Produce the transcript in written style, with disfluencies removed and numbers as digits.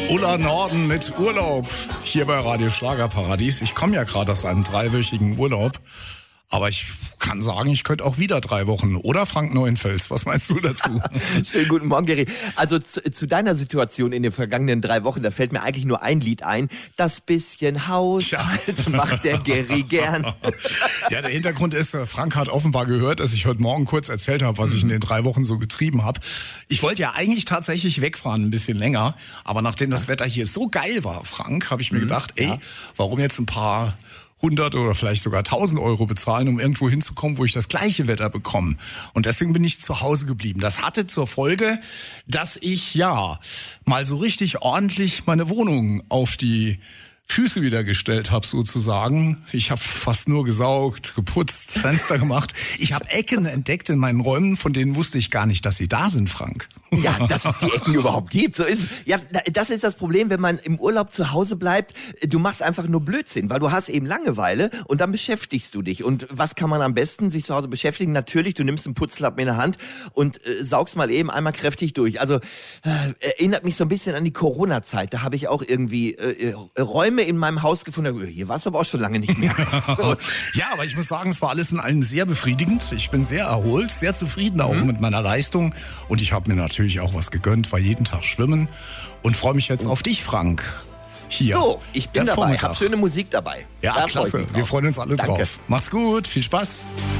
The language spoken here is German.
Ulla Norden mit Urlaub hier bei Radio Schlagerparadies. Ich komme ja gerade aus einem 3-wöchigen Urlaub. Aber ich kann sagen, ich könnte auch wieder 3 Wochen. Oder Frank Neuenfels, was meinst du dazu? Schönen guten Morgen, Gary. Also zu deiner Situation in den vergangenen 3 Wochen, da fällt mir eigentlich nur ein Lied ein. Das bisschen Haushalt macht der Gary gern. Ja, der Hintergrund ist, Frank hat offenbar gehört, dass ich heute Morgen kurz erzählt habe, was ich in den 3 Wochen so getrieben habe. Ich wollte ja eigentlich tatsächlich wegfahren, ein bisschen länger. Aber nachdem das Wetter hier so geil war, Frank, habe ich mir gedacht, warum jetzt ein paar 100 oder vielleicht sogar 1000 Euro bezahlen, um irgendwo hinzukommen, wo ich das gleiche Wetter bekomme. Und deswegen bin ich zu Hause geblieben. Das hatte zur Folge, dass ich mal so richtig ordentlich meine Wohnung auf die Füße wieder gestellt habe sozusagen. Ich habe fast nur gesaugt, geputzt, Fenster gemacht. Ich habe Ecken entdeckt in meinen Räumen, von denen wusste ich gar nicht, dass sie da sind, Frank. Ja, dass es die Ecken überhaupt gibt. So ist es. Ja, das ist das Problem, wenn man im Urlaub zu Hause bleibt. Du machst einfach nur Blödsinn, weil du hast eben Langeweile und dann beschäftigst du dich. Und was kann man am besten sich zu Hause beschäftigen? Natürlich, du nimmst einen Putzlappen in der Hand und saugst mal eben einmal kräftig durch. Also erinnert mich so ein bisschen an die Corona-Zeit. Da habe ich auch irgendwie Räume in meinem Haus gefunden. Hier war es aber auch schon lange nicht mehr. So. Ja, aber ich muss sagen, es war alles in allem sehr befriedigend. Ich bin sehr erholt, sehr zufrieden auch mit meiner Leistung. Und ich habe mir natürlich auch was gegönnt, war jeden Tag schwimmen und freue mich jetzt auf dich, Frank. Hier. So, ich bin dabei, hab schöne Musik dabei. Ja, klasse. Wir freuen uns alle drauf. Mach's gut, viel Spaß.